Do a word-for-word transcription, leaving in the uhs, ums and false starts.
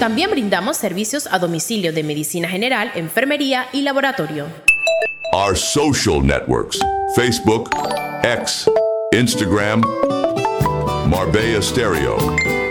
También brindamos servicios a domicilio de medicina general, enfermería y laboratorio. Our social networks: Facebook, X, Instagram, Marbella Stereo.